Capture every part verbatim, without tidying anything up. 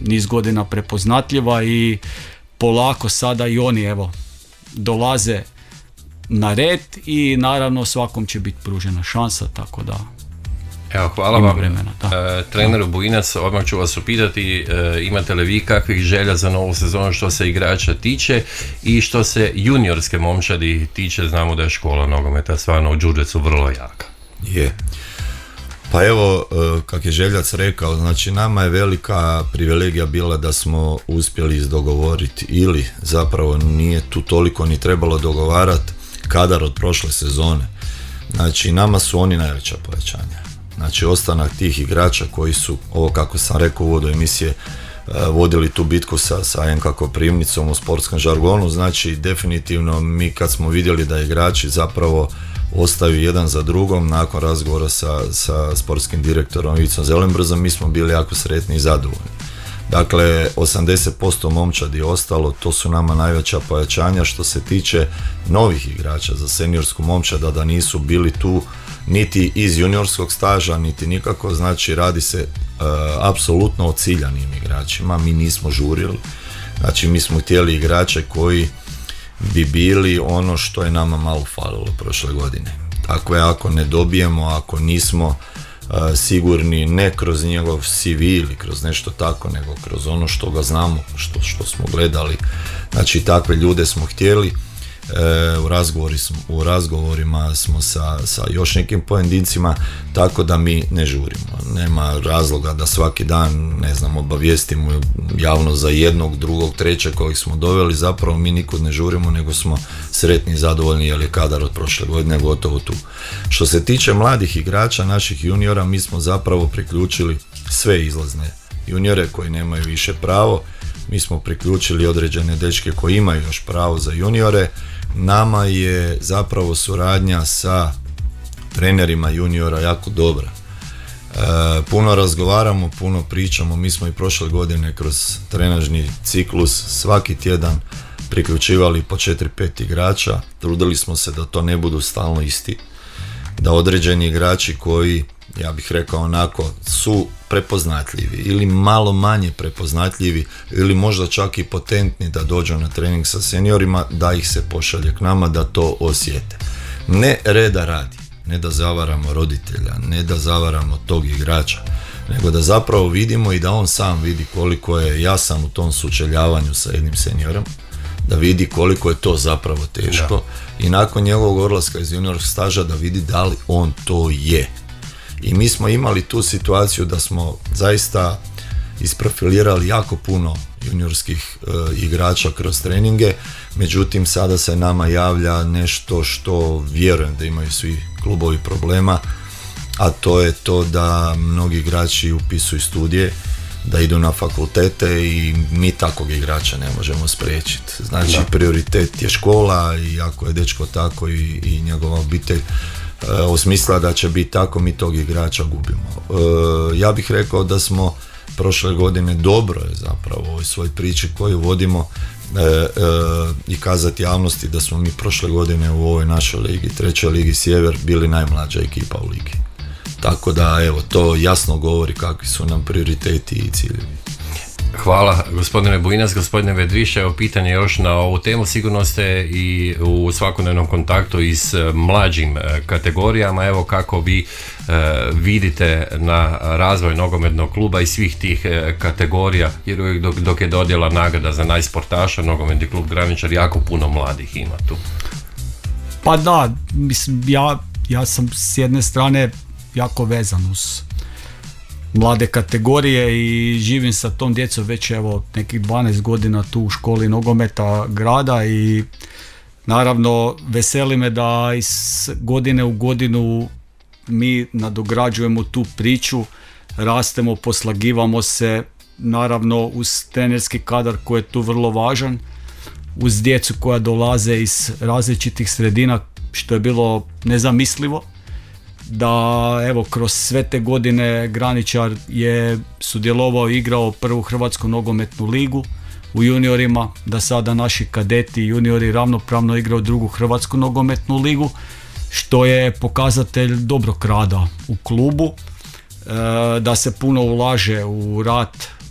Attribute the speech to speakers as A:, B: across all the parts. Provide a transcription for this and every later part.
A: niz godina prepoznatljiva i polako sada i oni evo dolaze na red i naravno svakom će biti pružena šansa, tako da
B: evo, hvala vam,
A: vremena,
B: e, treneru Bujinac, odmah ću vas upitati, e, imate li vi kakvih želja za novu sezonu što se igrača tiče i što se juniorske momčadi tiče, znamo da je škola nogometa stvarno u Đurđevcu vrlo jaka.
C: Je. Pa evo, kak je Željac rekao, znači nama je velika privilegija bila da smo uspjeli izdogovoriti ili zapravo nije tu toliko ni trebalo dogovarati kadar od prošle sezone. Znači nama su oni najveća povećanja. Znači ostanak tih igrača koji su, ovo kako sam rekao u uvodu emisije, vodili tu bitku sa, sa en ka Koprivnicom u sportskom žargonu, znači definitivno mi kad smo vidjeli da igrači zapravo ostaju jedan za drugom nakon razgovora sa, sa sportskim direktorom Ivicom Zelenbrzom, mi smo bili jako sretni i zadovoljni. Dakle, osamdeset posto momčadi je ostalo, to su nama najveća pojačanja. Što se tiče novih igrača za seniorsku momčada, da nisu bili tu niti iz juniorskog staža, niti nikako, znači radi se e, apsolutno o ciljanim igračima, mi nismo žurili, znači mi smo htjeli igrače koji bi bili ono što je nama malo falilo prošle godine. Dakle, ako ne dobijemo, ako nismo uh, sigurni ne kroz njegov C V ili kroz nešto tako, nego kroz ono što ga znamo, što, što smo gledali, znači takve ljude smo htjeli. E, u, razgovori smo, u razgovorima smo sa, sa još nekim pojedincima, tako da mi ne žurimo. Nema razloga da svaki dan, ne znam, obavijestimo javno za jednog, drugog, trećeg kojeg smo doveli, zapravo mi nikud ne žurimo, nego smo sretni i zadovoljni jer je kadar od prošle godine gotovo tu. Što se tiče mladih igrača, naših juniora, mi smo zapravo priključili sve izlazne juniore koji nemaju više pravo. Mi smo priključili određene dečke koji imaju još pravo za juniore. Nama je zapravo suradnja sa trenerima juniora jako dobra. E, puno razgovaramo, puno pričamo. Mi smo i prošle godine kroz trenažni ciklus svaki tjedan priključivali po četiri pet igrača. Trudili smo se da to ne budu stalno isti. Da određeni igrači koji, ja bih rekao onako, su prepoznatljivi ili malo manje prepoznatljivi ili možda čak i potentni da dođu na trening sa seniorima, da ih se pošalje k nama da to osjete. Ne reda radi, ne da zavaramo roditelja, ne da zavaramo tog igrača, nego da zapravo vidimo i da on sam vidi koliko je jasan u tom sučeljavanju sa jednim seniorom, da vidi koliko je to zapravo teško da. I nakon njegovog odlaska iz juniorskog staža da vidi da li on to je. I mi smo imali tu situaciju da smo zaista isprofilirali jako puno juniorskih e, igrača kroz treninge, međutim sada se nama javlja nešto što vjerujem da imaju svi klubovi problema, a to je to da mnogi igrači upisuju studije, da idu na fakultete i mi takvog igrača ne možemo spriječiti. Znači da. Prioritet je škola i ako je dečko tako i, i njegova obitelj e, osmislila da će biti tako, mi tog igrača gubimo. E, ja bih rekao da smo prošle godine dobro je zapravo u ovoj svoj priči koju vodimo e, e, i kazati javnosti da smo mi prošle godine u ovoj našoj ligi, trećoj ligi Sjever, bili najmlađa ekipa u ligi. Tako da, evo, to jasno govori kakvi su nam prioriteti i ciljevi.
B: Hvala gospodine Bujinac, gospodine Vedriša, evo pitanje još na ovu temu, sigurno ste i u svakodnevnom kontaktu i s mlađim kategorijama, evo kako vi e, vidite na razvoj nogometnog kluba i svih tih e, kategorija, jer uvijek dok, dok je dodjela nagrada za najsportaša, nogometni klub Graničar, jako puno mladih ima tu.
A: Pa da, mislim, ja, ja sam s jedne strane jako vezan uz mlade kategorije i živim sa tom djecom već evo nekih dvanaest godina tu u školi nogometa grada i naravno veseli me da iz godine u godinu mi nadograđujemo tu priču, rastemo, poslagivamo se, naravno uz trenerski kadar koji je tu vrlo važan, uz djecu koja dolaze iz različitih sredina, što je bilo nezamislivo. Da evo kroz sve te godine Graničar je sudjelovao i igrao prvu Hrvatsku nogometnu ligu u juniorima, da sada naši kadeti i juniori ravnopravno igraju drugu Hrvatsku nogometnu ligu, što je pokazatelj dobrog rada u klubu, e, da se puno ulaže u rad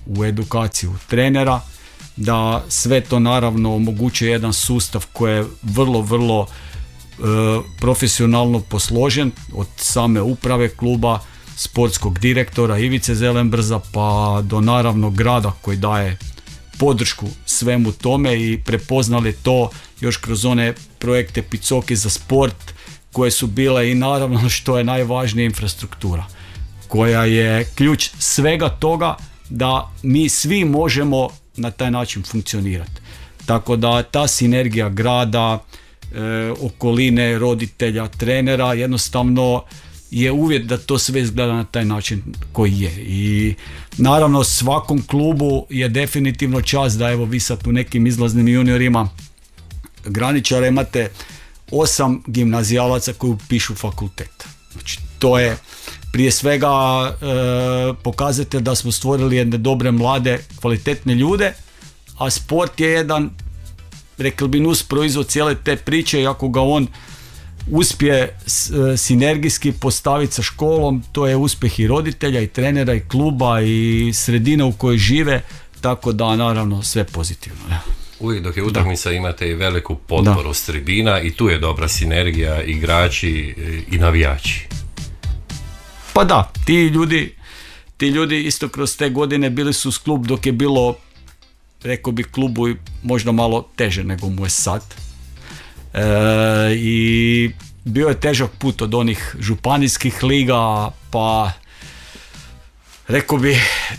A: u edukaciju trenera, da sve to naravno omogućuje jedan sustav koji je vrlo, vrlo e, profesionalno posložen od same uprave kluba, sportskog direktora Ivice Zelenbrza pa do naravno grada koji daje podršku svemu tome i prepoznali to još kroz one projekte Picoki za sport koje su bile i naravno što je najvažnije infrastruktura koja je ključ svega toga da mi svi možemo na taj način funkcionirati. Tako da ta sinergija grada, e, okoline, roditelja, trenera jednostavno je uvjet da to sve izgleda na taj način koji je. I naravno svakom klubu je definitivno čast da evo vi sad u nekim izlaznim juniorima graničara imate osam gimnazijalaca koji upišu fakultet. Znači to je prije svega e, pokazatelj da smo stvorili jedne dobre, mlade, kvalitetne ljude, a sport je jedan, rekli bi, nus proizvod cijele te priče i ako ga on uspije sinergijski postaviti sa školom, to je uspjeh i roditelja i trenera i kluba i sredine u kojoj žive, tako da naravno sve pozitivno. Ja.
B: Uvijek dok je utakmica imate i veliku potporu da. S tribina i tu je dobra sinergija, igrači i navijači.
A: Pa da, ti ljudi, ti ljudi isto kroz te godine bili su s klub dok je bilo, rekao bi, klubu možda malo teže nego mu je sad. E, i bio je težak put od onih županijskih liga pa rekao bi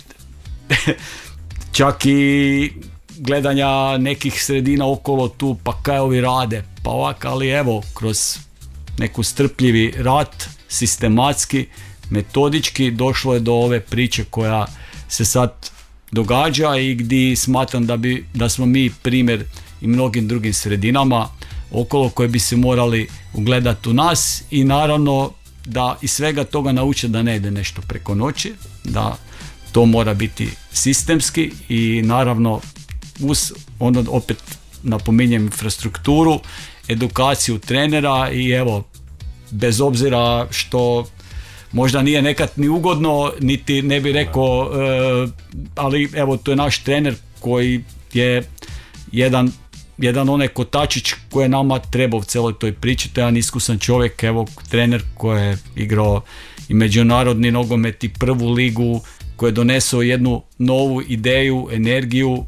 A: čak i gledanja nekih sredina okolo tu pa kaj ovi rade pa ovak, ali evo kroz neku strpljivi rat sistematski, metodički došlo je do ove priče koja se sad događa i gdje smatram da, bi, da smo mi primjer i mnogim drugim sredinama okolo koje bi se morali ugledati u nas i naravno da iz svega toga nauče da ne ide nešto preko noći, da to mora biti sistemski i naravno uz ono opet napominjem infrastrukturu, edukaciju trenera i evo bez obzira što možda nije nekad ni ugodno niti ne bi rekao e, ali evo to je naš trener koji je jedan jedan onaj kotačić koji je nama trebao u cijeloj toj priči, to je jedan iskusan čovjek, evo trener koji je igrao i međunarodni nogomet i prvu ligu, koji je donesao jednu novu ideju, energiju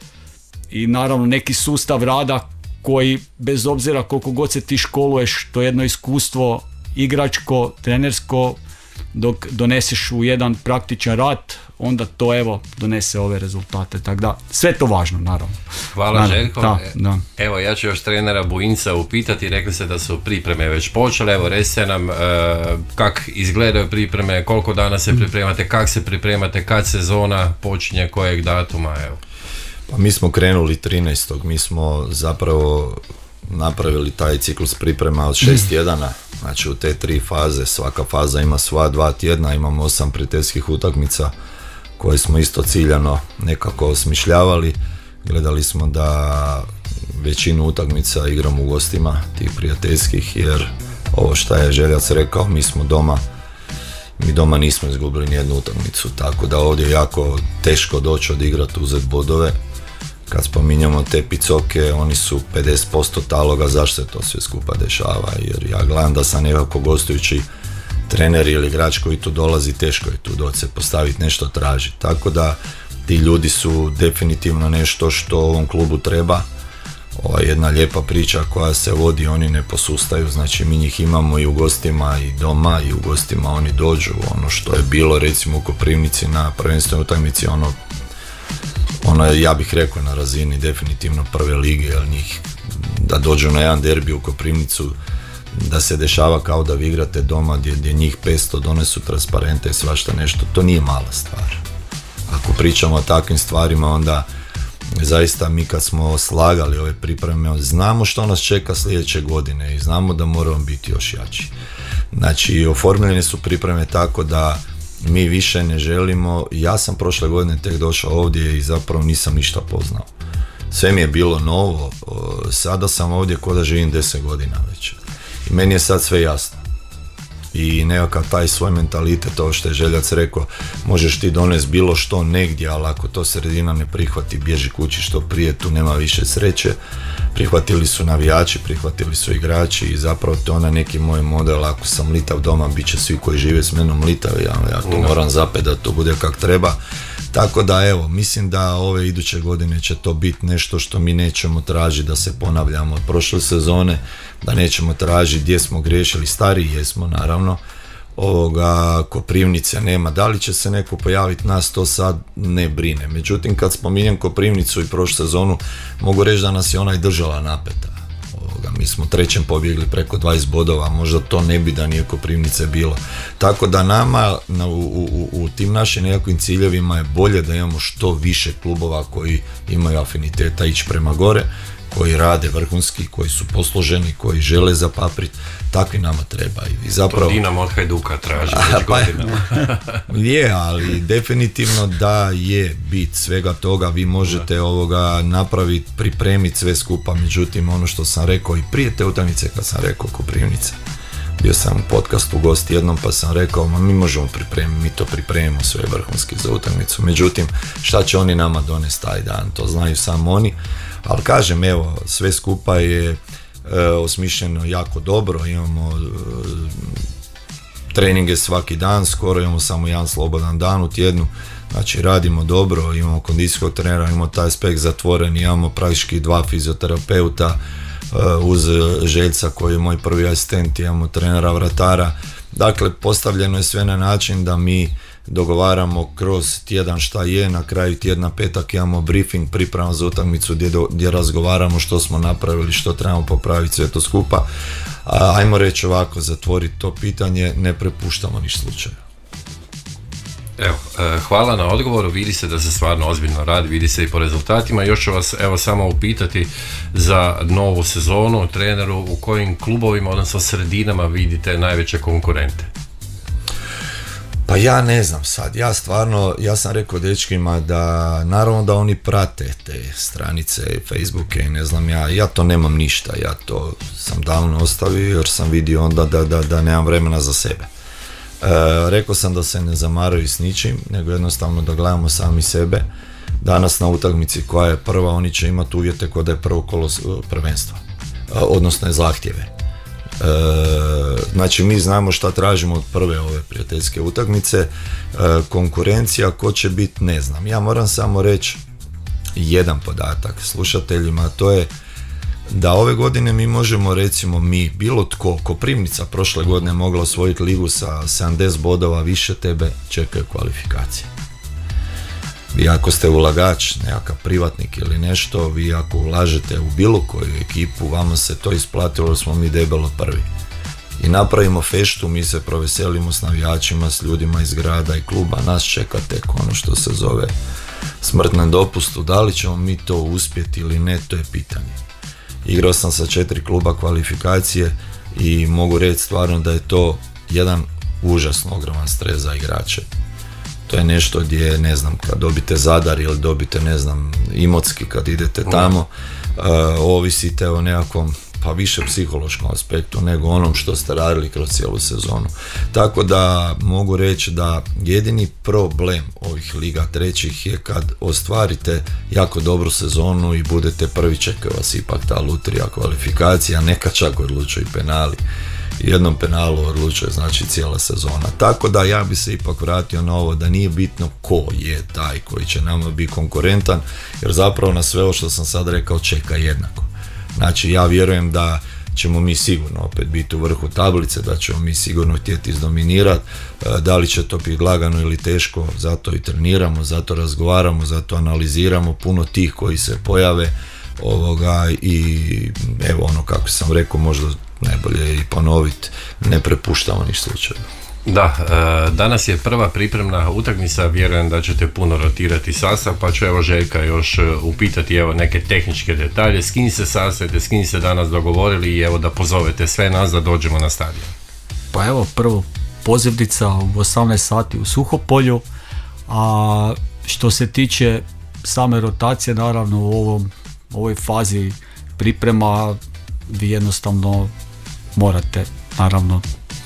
A: i naravno neki sustav rada koji bez obzira koliko god se ti školuješ, to je jedno iskustvo igračko, trenersko, dok doneseš u jedan praktičan rad, onda to evo donese ove rezultate, tako da sve to važno naravno.
B: Hvala naravno, Željko.
A: Da, da.
B: Evo ja ću još trenera Bujinca upitati, rekli ste da su pripreme već počele, evo recite nam e, kak izgledaju pripreme, koliko dana se pripremate, kak se pripremate, kad sezona počinje, kojeg datuma, evo.
C: Pa mi smo krenuli trinaestog mi smo zapravo napravili taj ciklus priprema od šest tjedana, znači u te tri faze, svaka faza ima sva dva tjedna, imamo osam prijateljskih utakmica koje smo isto ciljano nekako osmišljavali, gledali smo da većinu utakmica igramo u gostima tih prijateljskih, jer ovo što je Željac rekao, mi smo doma, mi doma nismo izgubili nijednu utakmicu, tako da ovdje je jako teško doći odigrati, uzeti bodove. Kad spominjamo te Picoke, oni su pedeset posto taloga, zašto se to sve skupa dešava, jer ja gledam da sam nekako gostujući trener ili igrač koji tu dolazi, teško je tu doći se postaviti, nešto traži, tako da ti ljudi su definitivno nešto što ovom klubu treba. Ova jedna lijepa priča koja se vodi, oni ne posustaju, znači mi njih imamo i u gostima i doma i u gostima oni dođu, ono što je bilo recimo u Koprivnici na prvenstvenoj utakmici, ono ono je, ja bih rekao, na razini definitivno prve lige, jer njih da dođu na jedan derbi u Koprivnicu, da se dešava kao da vi igrate doma gdje, gdje njih petsto donesu transparente i svašta nešto, to nije mala stvar. Ako pričamo o takvim stvarima, onda zaista mi kad smo slagali ove pripreme, znamo što nas čeka sljedeće godine i znamo da moramo biti još jači. Znači, oformljene su pripreme tako da mi više ne želimo, ja sam prošle godine tek došao ovdje i zapravo nisam ništa poznao. Sve mi je bilo novo, sada sam ovdje ko da živim deset godina već. I meni je sad sve jasno. i nekakav taj svoj mentalitet, to što je Željac rekao, možeš ti donesti bilo što negdje, ali ako to sredina ne prihvati, bježi kući što prije, tu nema više sreće. Prihvatili su navijači, prihvatili su igrači i zapravo to je onaj neki moj model, ako sam litav doma, bit će svi koji žive s menom litavi, ja, ja to moram zapet da to bude kak treba. Tako da evo, mislim da ove iduće godine će to biti nešto što mi nećemo tražiti da se ponavljamo od prošle sezone, da nećemo tražiti gdje smo griješili, stariji jesmo naravno, ovoga, Koprivnice nema, da li će se neko pojaviti, nas to sad ne brine. Međutim, kad spominjem Koprivnicu i prošlu sezonu, mogu reći da nas je ona i držala napeta. Ovoga, mi smo trećem pobjegli preko dvadeset bodova, možda to ne bi da nije Koprivnice bilo. Tako da nama na, u, u, u tim našim nekakvim ciljevima je bolje da imamo što više klubova koji imaju afiniteta ići prema gore, koji rade vrhunski, koji su posloženi, koji žele zapapriti, takvi nama treba. I zapravo,
B: to Dinamo od Hajduka traži već
C: pa,
B: godinama.
C: Je, ali definitivno da je bit svega toga, vi možete da. ovoga napraviti, pripremiti sve skupa, međutim ono što sam rekao i prije te utakmice kad sam rekao Koprivnica, bio sam u podcastu gost jednom pa sam rekao, ma mi možemo pripremiti, mi to pripremimo sve vrhunski za utakmicu, međutim šta će oni nama donesti taj dan, to znaju samo oni. Ali kažem, evo, sve skupa je e, osmišljeno jako dobro, imamo e, treninge svaki dan, skoro imamo samo jedan slobodan dan u tjednu, znači radimo dobro, imamo kondicijskog trenera, imamo taj aspekt zatvoren, imamo praktički dva fizioterapeuta, e, uz Željca koji je moj prvi asistent, imamo trenera vratara, dakle postavljeno je sve na način da mi dogovaramo kroz tjedan šta je, na kraju tjedna petak imamo briefing, priprema za utakmicu gdje, do, gdje razgovaramo što smo napravili, što trebamo popraviti, sve to skupa. A, ajmo reći ovako, zatvoriti to pitanje, ne prepuštamo niš slučaju.
B: Evo, hvala na odgovoru, vidi se da se stvarno ozbiljno radi, vidi se i po rezultatima. Još ću vas evo samo upitati za novu sezonu, treneru, u kojim klubovima, odnosno sredinama vidite najveće konkurente?
C: Pa ja ne znam sad, ja stvarno, ja sam rekao dečkima da naravno da oni prate te stranice, Facebooke i ne znam ja, ja to nemam ništa, ja to sam davno ostavio jer sam vidio onda da, da, da nemam vremena za sebe. E, rekao sam da se ne zamaraju s ničim, nego jednostavno da gledamo sami sebe. Danas na utakmici koja je prva, oni će imati uvjete kod da je prvo kolo prvenstva, e, odnosno je zahtjeve. E, znači mi znamo šta tražimo od prve ove prijateljske utakmice, e, konkurencija ko će biti ne znam, ja moram samo reći jedan podatak slušateljima, to je da ove godine mi možemo, recimo mi, bilo tko, Koprivnica prošle godine mogla osvojiti ligu sa sedamdeset bodova, više tebe čekaju kvalifikacije. Vi ako ste ulagač, nekakav privatnik ili nešto, vi ako ulažete u bilo koju ekipu, vama se to isplatilo jer smo mi debelo prvi. I napravimo feštu, mi se proveselimo s navijačima, s ljudima iz grada i kluba, nas čeka tek ono što se zove smrt na dopustu. Da li ćemo mi to uspjeti ili ne, to je pitanje. Igrao sam sa četiri kluba kvalifikacije i mogu reći stvarno da je to jedan užasno ogroman stres za igrače. To je nešto gdje, ne znam, kad dobite Zadar ili dobite, ne znam, Imotski kad idete tamo, uh, ovisite o nekakvom, pa više psihološkom aspektu nego onom što ste radili kroz cijelu sezonu. Tako da mogu reći da jedini problem ovih liga trećih je kad ostvarite jako dobru sezonu i budete prvi, čeka vas ipak ta lutrija kvalifikacija, neka čak odlučuju i penali. Jednom penalu odlučuje znači cijela sezona. Tako da ja bi se ipak vratio na ovo da nije bitno ko je taj koji će nama biti konkurentan, jer zapravo na sve ovo što sam sad rekao čeka jednako. Znači ja vjerujem da ćemo mi sigurno opet biti u vrhu tablice, da ćemo mi sigurno htjeti izdominirati, da li će to biti lagano ili teško, zato i treniramo, zato razgovaramo, zato analiziramo puno tih koji se pojave ovoga i evo ono kako sam rekao, možda najbolje i ponoviti, ne prepuštamo niš slučaju.
B: Da, danas je prva pripremna utakmica, vjerujem da ćete puno rotirati sastav, pa ću evo Željka još upitati evo neke tehničke detalje, s kim se sastajete, s kim se danas dogovorili i evo da pozovete sve nas da dođemo na stadion.
A: Pa evo prvo pozivnica u osamnaest sati u Suhopolju, a što se tiče same rotacije, naravno u ovom, ovoj fazi priprema vi jednostavno morate naravno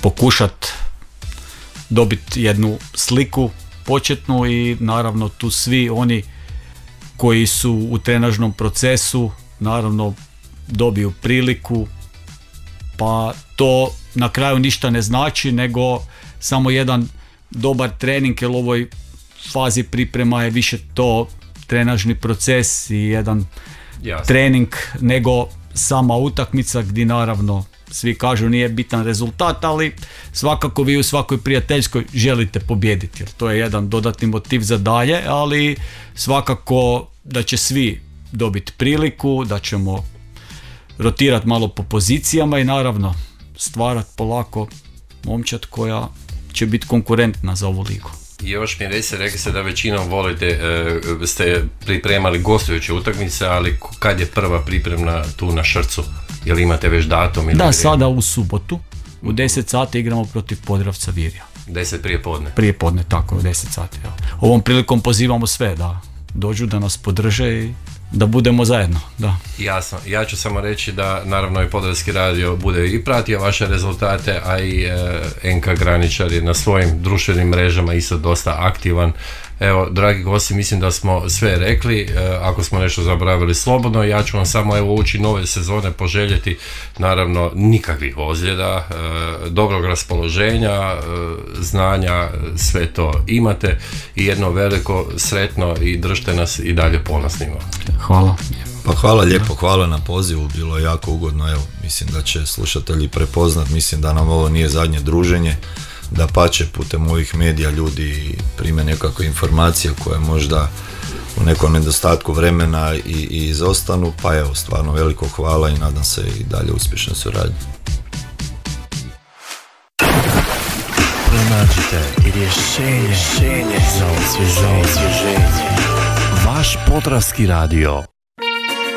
A: pokušati dobiti jednu sliku početnu i naravno tu svi oni koji su u trenažnom procesu naravno dobiju priliku, pa to na kraju ništa ne znači nego samo jedan dobar trening, jer u ovoj fazi priprema je više to trenažni proces i jedan
B: Jasne.
A: trening nego sama utakmica gdje naravno svi kažu nije bitan rezultat, ali svakako vi u svakoj prijateljskoj želite pobijediti, jer to je jedan dodatni motiv za dalje, ali svakako da će svi dobiti priliku, da ćemo rotirati malo po pozicijama i naravno stvarati polako momčad koja će biti konkurentna za ovu ligu.
B: I još mi reci, rekli ste da većinom volite, e, ste pripremali gostujuće utakmice, ali kad je prva pripremna tu na Šrcu? Jel imate već datum? Ili
A: da,
B: vrijeme?
A: sada u subotu u deset sati igramo protiv Podravca Virja.
B: deset prije podne?
A: Prije podne, tako, u deset sati. Ja. Ovom prilikom pozivamo sve da dođu, da nas podrže i da budemo zajedno. Da.
B: Jasno, ja ću samo reći da naravno i Podravski radio bude i pratio vaše rezultate, a i e, Enka Graničar je na svojim društvenim mrežama isto dosta aktivan. Evo, dragi gosti, mislim da smo sve rekli, e, ako smo nešto zaboravili slobodno, ja ću vam samo evo ući nove sezone poželjeti, naravno nikakvih ozljeda, e, dobrog raspoloženja, e, znanja, sve to imate i jedno veliko sretno i držite nas i dalje ponosnima.
A: Hvala.
C: Pa hvala lijepo, hvala na pozivu, bilo je jako ugodno, evo, mislim da će slušatelji prepoznat, mislim da nam ovo nije zadnje druženje, da pače putem ovih medija ljudi prime nekakve informacije koje možda u nekom nedostatku vremena i, i izostanu, pa evo, stvarno veliko hvala i nadam se i dalje uspješno suradnje.
D: Pronađite i rješenje, rješenje za osvježenje. Vaš Podravski radio.